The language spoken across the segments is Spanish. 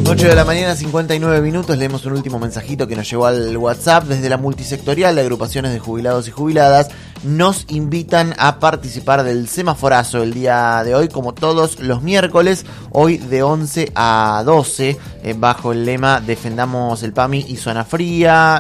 8 de la mañana, 59 minutos. Leemos un último mensajito que nos llegó al WhatsApp. Desde la multisectorial de agrupaciones de jubilados y jubiladas nos invitan a participar del semaforazo el día de hoy, como todos los miércoles, hoy de 11 a 12, bajo el lema Defendamos el PAMI y Zona Fría.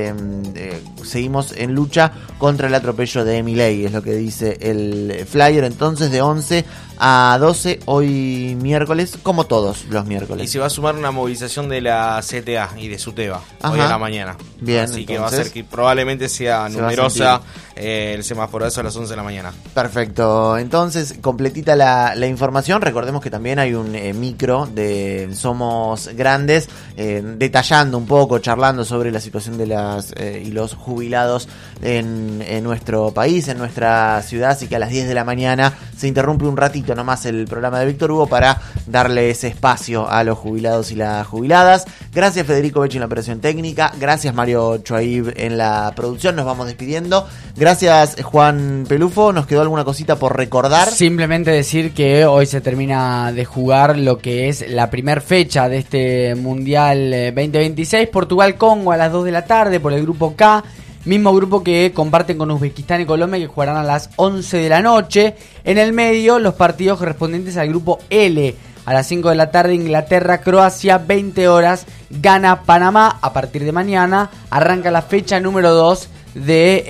Seguimos en lucha contra el atropello de Milei, es lo que dice el flyer. Entonces, de 11 a 12, hoy miércoles, como todos los miércoles. Y se va a sumar una movilización de la CTA y de SUTEBA hoy a la mañana. Bien, así que entonces, va a ser que probablemente sea numerosa el semaforazo a las 11 de la mañana. Perfecto, entonces completita la información. Recordemos que también hay un micro de Somos Grandes, detallando un poco, charlando sobre la situación de las y los jubilados en nuestro país, en nuestra ciudad. Así que a las 10 de la mañana se interrumpe un ratito nomás el programa de Víctor Hugo para darle ese espacio a los jubilados y las jubiladas. Gracias Federico Becci en la operación técnica, gracias Mario Chuaib en la producción. Nos vamos despidiendo. Gracias Juan Pelufo. ¿Nos quedó alguna cosita por recordar? Simplemente decir que hoy se termina de jugar lo que es la primer fecha de este Mundial 2026, Portugal-Congo a las 2 de la tarde por el grupo K. Mismo grupo que comparten con Uzbekistán y Colombia, que jugarán a las 11 de la noche. En el medio, los partidos correspondientes al grupo L. A las 5 de la tarde, Inglaterra-Croacia, 20 horas, gana Panamá. A partir de mañana arranca la fecha número 2 de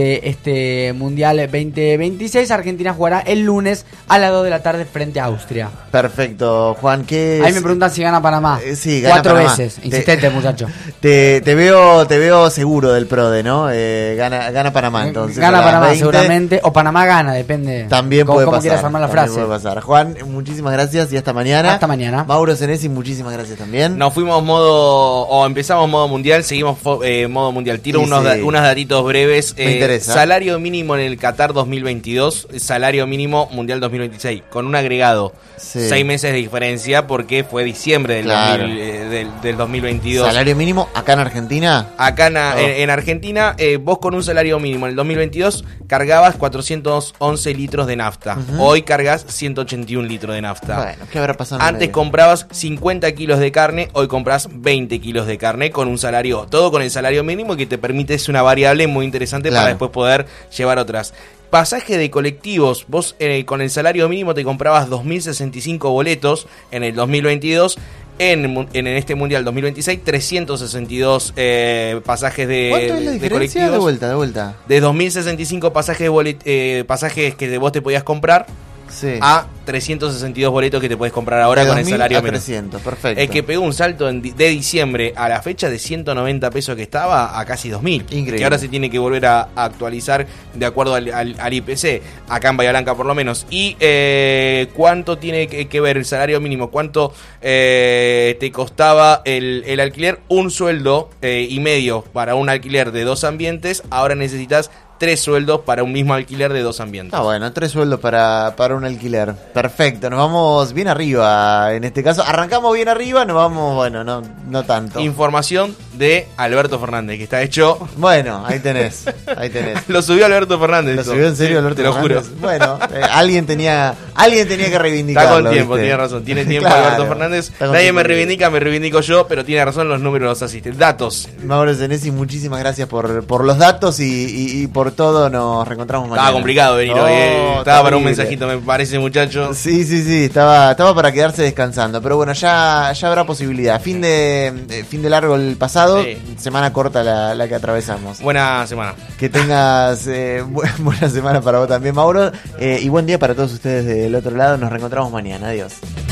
este Mundial 2026. Argentina jugará el lunes a las 2 de la tarde frente a Austria. Perfecto, Juan. Ahí me preguntan si gana Panamá. Sí, gana 4 Panamá. veces. Insistente, muchacho. Te veo seguro del PRODE, ¿no? Gana Panamá, entonces. Gana Panamá, 20, seguramente. O Panamá gana, depende. También puede cómo pasar. quieras armar la frase. Puede pasar. Juan, muchísimas gracias y hasta mañana. Hasta mañana. Mauro Senesi, muchísimas gracias también. Nos fuimos empezamos modo mundial, seguimos modo mundial. Tiro unos datitos breves. Me interesa. Salario mínimo en el Qatar 2022, salario mínimo mundial 2026, con un agregado. 6 meses de diferencia porque fue diciembre del 2022. ¿Salario mínimo acá en Argentina? Acá en Argentina, vos con un salario mínimo en el 2022 cargabas 411 litros de nafta. Hoy cargas 181 litros de nafta. Bueno, ¿qué habrá pasado? Antes comprabas 50 kilos de carne, hoy compras 20 kilos de carne con un salario, todo con el salario mínimo, que te permite, es una variable muy interesante para después poder llevar otras. Pasaje de colectivos, vos con el salario mínimo te comprabas 2.065 boletos en el 2022. En este Mundial 2026, 362 pasajes de ¿Cuánto es la diferencia? De colectivos. De vuelta. De 2.065 pasajes que vos te podías comprar, a 362 boletos que te puedes comprar ahora con el salario menos. 300, perfecto. El que pegó un salto de diciembre a la fecha de 190 pesos que estaba a casi 2.000. Increíble. Que ahora se tiene que volver a actualizar de acuerdo al IPC, acá en Bahía Blanca por lo menos. Y cuánto tiene que ver el salario mínimo, cuánto te costaba el alquiler, un sueldo y medio para un alquiler de 2 ambientes, ahora necesitas 3 sueldos para un mismo alquiler de 2 ambientes. Bueno, 3 sueldos para un alquiler. Perfecto, nos vamos bien arriba en este caso. Arrancamos bien arriba, nos vamos, bueno, no tanto. Información de Alberto Fernández, que está hecho... Bueno, ahí tenés. Lo subió Alberto Fernández. ¿Lo subió en serio Alberto Fernández? Te lo juro. Bueno, alguien tenía que reivindicarlo. Está con tiempo, ¿viste? tiene razón. Tiene tiempo Claro, Alberto Fernández. Nadie me reivindico yo, pero tiene razón, los números los asisten. Datos. Mauro Senesi, muchísimas gracias por los datos y por todo. Nos reencontramos mañana. Estaba complicado venir hoy. Estaba para un mensajito, me parece, muchacho. Sí. Estaba para quedarse descansando. Pero bueno, ya habrá posibilidad. Fin de largo el pasado. Sí. Semana corta la que atravesamos. Buena semana. Que tengas buena semana para vos también, Mauro. Y buen día para todos ustedes del otro lado. Nos reencontramos mañana. Adiós.